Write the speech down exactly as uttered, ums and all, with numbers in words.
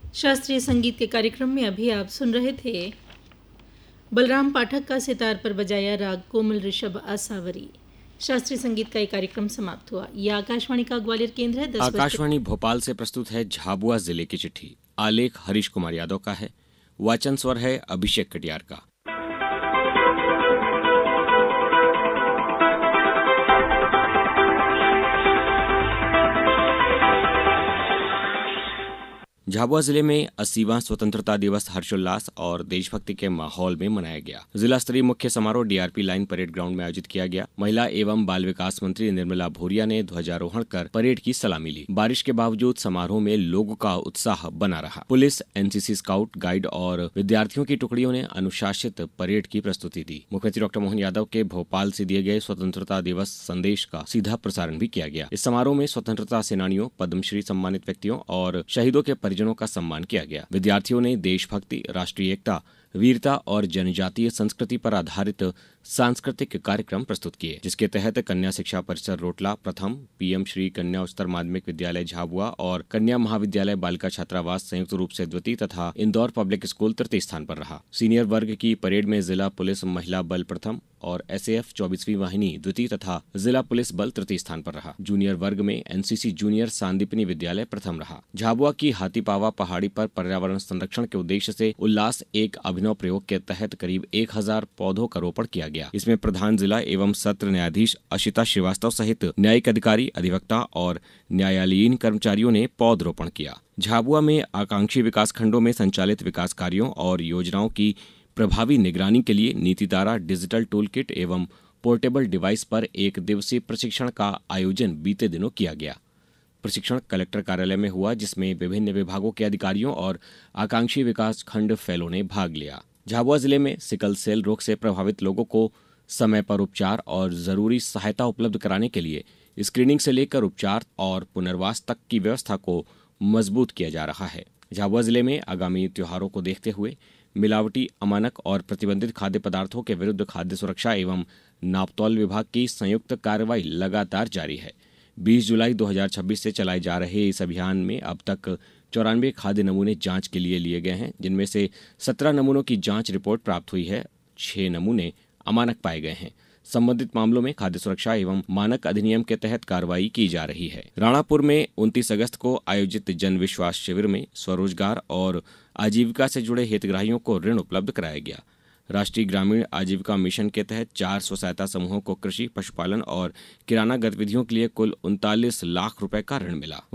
शास्त्रीय संगीत के कार्यक्रम में अभी आप सुन रहे थे बलराम पाठक का सितार पर बजाया राग कोमल ऋषभ आसावरी। शास्त्रीय संगीत का ये कार्यक्रम समाप्त हुआ। यह आकाशवाणी का ग्वालियर केंद्र है। आकाशवाणी भोपाल से प्रस्तुत है झाबुआ जिले की चिट्ठी। आलेख हरीश कुमार यादव का है, वाचन स्वर है अभिषेक कटियार का। झाबुआ जिले में अस्सीवां स्वतंत्रता दिवस हर्षोल्लास और देशभक्ति के माहौल में मनाया गया। जिला स्तरीय मुख्य समारोह डीआरपी लाइन परेड ग्राउंड में आयोजित किया गया। महिला एवं बाल विकास मंत्री निर्मला भूरिया ने ध्वजारोहण कर परेड की सलामी ली। बारिश के बावजूद समारोह में लोगों का उत्साह बना रहा। पुलिस, एनसीसी, स्काउट गाइड और विद्यार्थियों की टुकड़ियों ने अनुशासित परेड की प्रस्तुति दी। मुख्यमंत्री डॉक्टर मोहन यादव के भोपाल से दिए गए स्वतंत्रता दिवस संदेश का सीधा प्रसारण भी किया गया। इस समारोह में स्वतंत्रता सेनानियों, पद्मश्री सम्मानित व्यक्तियों और शहीदों के परिजनों का सम्मान किया गया। विद्यार्थियों ने देशभक्ति, राष्ट्रीय एकता, वीरता और जनजातीय संस्कृति पर आधारित सांस्कृतिक कार्यक्रम प्रस्तुत किए, जिसके तहत कन्या शिक्षा परिसर रोटला प्रथम, पीएम श्री कन्या उच्चतर माध्यमिक विद्यालय झाबुआ और कन्या महाविद्यालय बालिका छात्रावास संयुक्त रूप से द्वितीय तथा इंदौर पब्लिक स्कूल तृतीय स्थान पर रहा। सीनियर वर्ग की परेड में जिला पुलिस महिला बल प्रथम और एसएएफ चौबीसवीं वाहिनी द्वितीय तथा जिला पुलिस बल तृतीय स्थान पर रहा। जूनियर वर्ग में एनसीसी जूनियर सांदीपनी विद्यालय प्रथम रहा। झाबुआ की हाथीपावा पहाड़ी पर पर्यावरण संरक्षण के उद्देश्य से उल्लास एक अभिनव प्रयोग के तहत करीब एक हजार पौधों का रोपण किया गया। इसमें प्रधान जिला एवं सत्र न्यायाधीश अशिता श्रीवास्तव सहित न्यायिक अधिकारी, अधिवक्ता और न्यायालयीन कर्मचारियों ने पौधरोपण किया। झाबुआ में आकांक्षी विकास खंडों में संचालित विकास कार्यों और योजनाओं की प्रभावी निगरानी के लिए नीतितारा डिजिटल टूल किट एवं पोर्टेबल डिवाइस पर एक दिवसीय प्रशिक्षण का आयोजन बीते दिनों किया गया। प्रशिक्षण कलेक्टर कार्यालय में हुआ, जिसमें विभिन्न विभागों के अधिकारियों और आकांक्षी विकास खंड फेलों ने भाग लिया। झाबुआ जिले में सिकल सेल रोग से प्रभावित लोगों को समय पर उपचार और जरूरी सहायता उपलब्ध कराने के लिए स्क्रीनिंग से लेकर उपचार और पुनर्वास तक की व्यवस्था को मजबूत किया जा रहा है। झाबुआ जिले में आगामी त्योहारों को देखते हुए मिलावटी, अमानक और प्रतिबंधित खाद्य पदार्थों के विरुद्ध खाद्य सुरक्षा एवं नापतौल विभाग की संयुक्त कार्रवाई लगातार जारी है। बीस जुलाई दो हज़ार छब्बीस से चलाए जा रहे इस अभियान में अब तक चौरानवे खाद्य नमूने जांच के लिए लिए गए हैं, जिनमें से सत्रह नमूनों की जांच रिपोर्ट प्राप्त हुई है। छह नमूने अमानक पाए गए हैं। संबंधित मामलों में खाद्य सुरक्षा एवं मानक अधिनियम के तहत कार्रवाई की जा रही है। राणापुर में उनतीस अगस्त को आयोजित जन विश्वास शिविर में स्वरोजगार और आजीविका से जुड़े हितग्राहियों को ऋण उपलब्ध कराया गया। राष्ट्रीय ग्रामीण आजीविका मिशन के तहत चार स्व सहायता समूहों को कृषि, पशुपालन और किराना गतिविधियों के लिए कुल उनतालीस लाख रुपए का ऋण मिला।